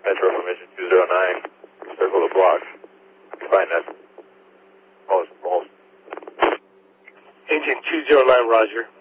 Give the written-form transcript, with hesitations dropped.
Metro from Engine 209. Circle the block. Fine, that's most. Engine 209, Roger.